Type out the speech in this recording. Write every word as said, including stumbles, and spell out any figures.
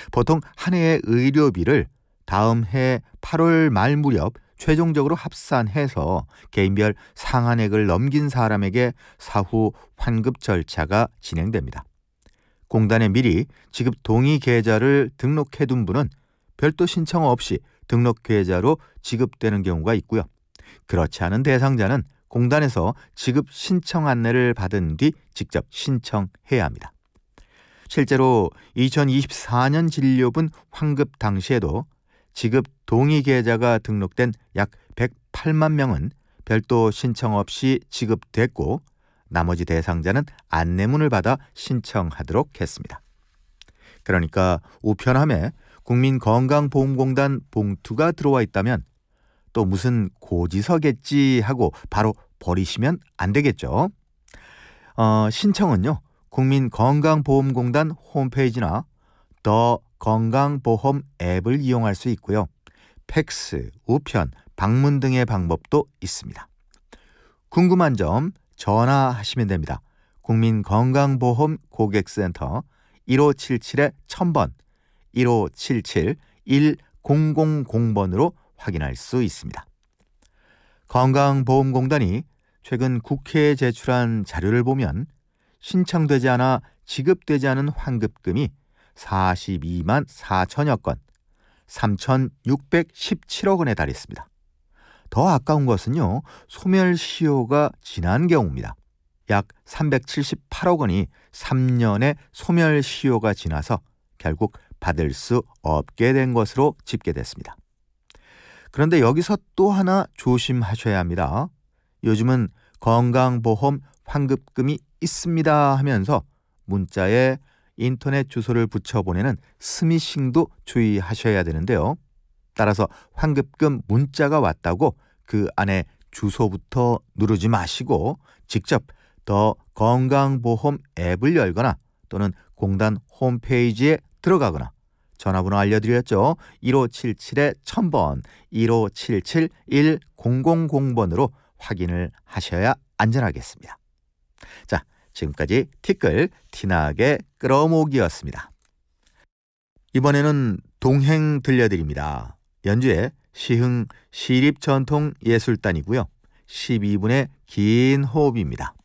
보통 한 해의 의료비를 다음 해 팔월 말 무렵 최종적으로 합산해서 개인별 상한액을 넘긴 사람에게 사후 환급 절차가 진행됩니다. 공단에 미리 지급 동의 계좌를 등록해둔 분은 별도 신청 없이 등록 계좌로 지급되는 경우가 있고요. 그렇지 않은 대상자는 공단에서 지급 신청 안내를 받은 뒤 직접 신청해야 합니다. 실제로 이천이십사 년 진료분 환급 당시에도 지급 동의 계좌가 등록된 약 백팔만 명은 별도 신청 없이 지급됐고 나머지 대상자는 안내문을 받아 신청하도록 했습니다. 그러니까 우편함에 국민건강보험공단 봉투가 들어와 있다면 또 무슨 고지서겠지 하고 바로 버리시면 안 되겠죠. 어, 신청은요. 국민건강보험공단 홈페이지나 더 건강보험 앱을 이용할 수 있고요. 팩스, 우편, 방문 등의 방법도 있습니다. 궁금한 점 전화하시면 됩니다. 국민건강보험 고객센터 일오칠칠 천 번, 일오칠칠 일공공공 번으로 확인할 수 있습니다. 건강보험공단이 최근 국회에 제출한 자료를 보면 신청되지 않아 지급되지 않은 환급금이 사십이만 사천여 건, 삼천육백십칠억 원에 달했습니다. 더 아까운 것은요, 소멸시효가 지난 경우입니다. 약 삼백칠십팔억 원이 삼 년의 소멸시효가 지나서 결국 받을 수 없게 된 것으로 집계됐습니다. 그런데 여기서 또 하나 조심하셔야 합니다. 요즘은 건강보험 환급금이 있습니다 하면서 문자에 인터넷 주소를 붙여보내는 스미싱도 주의하셔야 되는데요. 따라서 환급금 문자가 왔다고 그 안에 주소부터 누르지 마시고 직접 더 건강보험 앱을 열거나 또는 공단 홈페이지에 들어가거나 전화번호 알려드렸죠. 일오칠칠 천 번, 일오칠칠 일공공공 번으로 확인을 하셔야 안전하겠습니다. 자, 지금까지 티끌 티나게 끌어모기였습니다. 이번에는 동행 들려드립니다. 연주의 시흥 시립전통예술단이고요. 십이 분의 긴 호흡입니다.